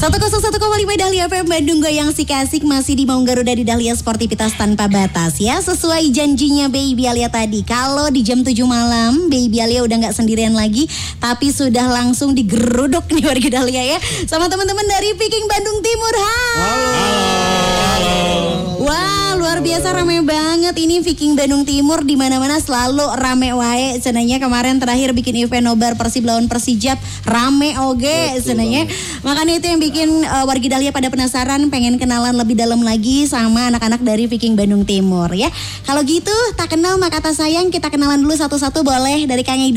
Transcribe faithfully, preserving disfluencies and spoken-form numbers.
seratus satu koma lima Dahlia F M Bandung goyang si kasik masih di Maung Garuda di Dahlia Sportivitas tanpa batas ya. Sesuai janjinya Baby Alia tadi. Kalau di jam tujuh malam Baby Alia udah gak sendirian lagi, tapi sudah langsung digeruduk nih warga Dahlia ya. Sama teman-teman dari Viking Bandung Timur. Hai. Halo. Halo. Wah, luar biasa rame banget ini Viking Bandung Timur, di mana-mana selalu rame wae. Senanya kemarin terakhir bikin event nobar Persib lawan Persijap rame oge senanya. Makanya itu yang bikin uh, warga Dahlia pada penasaran, pengen kenalan lebih dalam lagi sama anak-anak dari Viking Bandung Timur ya. Kalau gitu tak kenal maka tak sayang, kita kenalan dulu satu-satu boleh dari Kang Edo.